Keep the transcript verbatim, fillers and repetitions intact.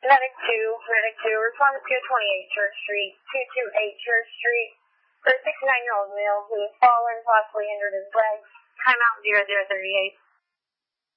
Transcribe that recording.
Medic two, Medic two, respond to two twenty-eight Church Street, two twenty-eight Church Street, for a sixty-nine-year-old male who has fallen, possibly injured his legs. Timeout zero zero thirty-eight.